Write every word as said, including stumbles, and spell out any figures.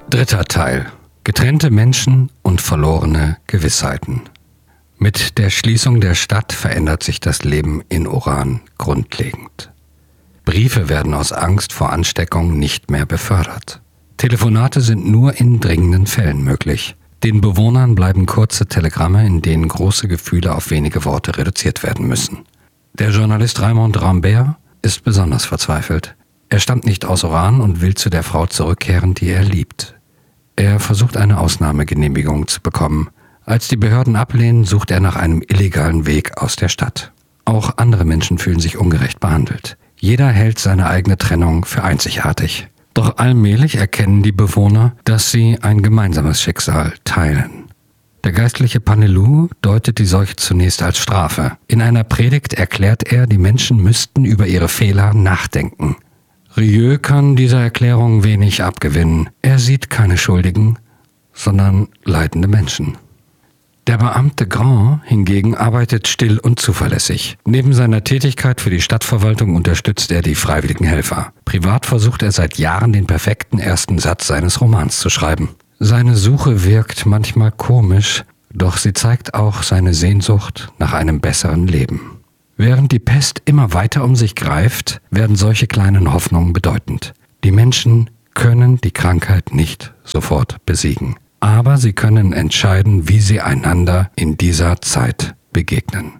Dritter Teil. Getrennte Menschen und verlorene Gewissheiten. Mit der Schließung der Stadt verändert sich das Leben in Oran grundlegend. Briefe werden aus Angst vor Ansteckung nicht mehr befördert. Telefonate sind nur in dringenden Fällen möglich. Den Bewohnern bleiben kurze Telegramme, in denen große Gefühle auf wenige Worte reduziert werden müssen. Der Journalist Raymond Rambert ist besonders verzweifelt. Er stammt nicht aus Oran und will zu der Frau zurückkehren, die er liebt. Er versucht eine Ausnahmegenehmigung zu bekommen. Als die Behörden ablehnen, sucht er nach einem illegalen Weg aus der Stadt. Auch andere Menschen fühlen sich ungerecht behandelt. Jeder hält seine eigene Trennung für einzigartig. Doch allmählich erkennen die Bewohner, dass sie ein gemeinsames Schicksal teilen. Der geistliche Panelu deutet die Seuche zunächst als Strafe. In einer Predigt erklärt er, die Menschen müssten über ihre Fehler nachdenken. Rieu kann dieser Erklärung wenig abgewinnen. Er sieht keine Schuldigen, sondern leidende Menschen. Der Beamte Grand hingegen arbeitet still und zuverlässig. Neben seiner Tätigkeit für die Stadtverwaltung unterstützt er die freiwilligen Helfer. Privat versucht er seit Jahren, den perfekten ersten Satz seines Romans zu schreiben. Seine Suche wirkt manchmal komisch, doch sie zeigt auch seine Sehnsucht nach einem besseren Leben. Während die Pest immer weiter um sich greift, werden solche kleinen Hoffnungen bedeutend. Die Menschen können die Krankheit nicht sofort besiegen, aber sie können entscheiden, wie sie einander in dieser Zeit begegnen.